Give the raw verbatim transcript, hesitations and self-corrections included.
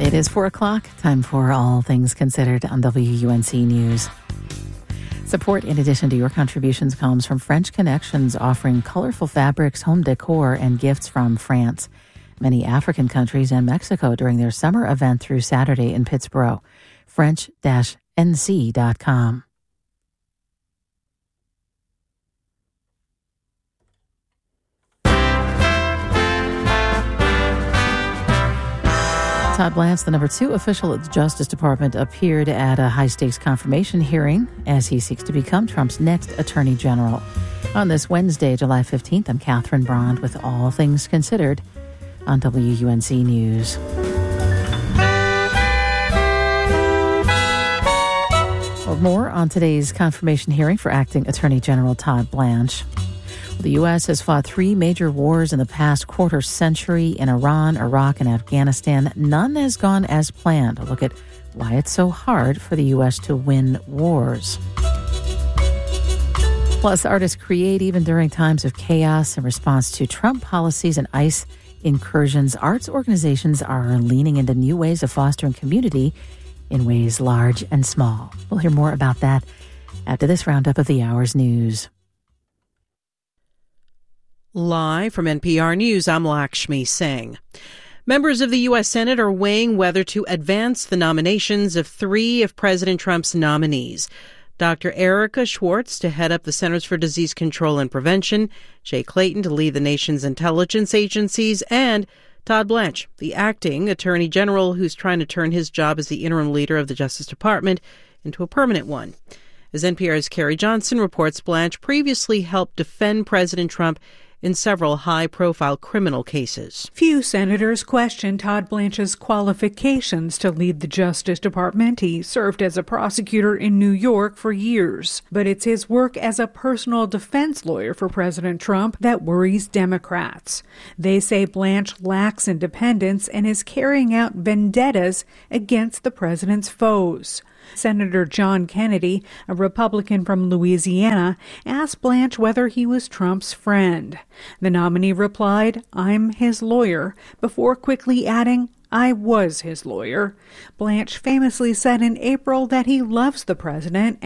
It is four o'clock, time for All Things Considered on W U N C News. Support, in addition to your contributions, comes from French Connections, offering colorful fabrics, home decor, and gifts from France, many African countries, and Mexico during their summer event through Saturday in Pittsburgh. French N C dot com. Todd Blanche, the number two official at the Justice Department, appeared at a high-stakes confirmation hearing as he seeks to become Trump's next Attorney General. On this Wednesday, July fifteenth, I'm Catherine Brond with All Things Considered on W U N C News. Well, more on today's confirmation hearing for Acting Attorney General Todd Blanche. The U S has fought three major wars in the past quarter century in Iran, Iraq, and Afghanistan. None has gone as planned. A look at why it's so hard for the U S to win wars. Plus, artists create even during times of chaos in response to Trump policies and ICE incursions. Arts organizations are leaning into new ways of fostering community in ways large and small. We'll hear more about that after this roundup of the hour's news. Live from N P R News, I'm Lakshmi Singh. Members of the U S Senate are weighing whether to advance the nominations of three of President Trump's nominees. Doctor Erica Schwartz to head up the Centers for Disease Control and Prevention, Jay Clayton to lead the nation's intelligence agencies, and Todd Blanche, the acting Attorney General who's trying to turn his job as the interim leader of the Justice Department into a permanent one. As N P R's Carrie Johnson reports, Blanche previously helped defend President Trump in several high-profile criminal cases. Few senators question Todd Blanche's qualifications to lead the Justice Department. He served as a prosecutor in New York for years. But it's his work as a personal defense lawyer for President Trump that worries Democrats. They say Blanche lacks independence and is carrying out vendettas against the president's foes. Senator John Kennedy, a Republican from Louisiana, asked Blanche whether he was Trump's friend. The nominee replied, "I'm his lawyer," before quickly adding, "I was his lawyer." Blanche famously said in April that he loves the president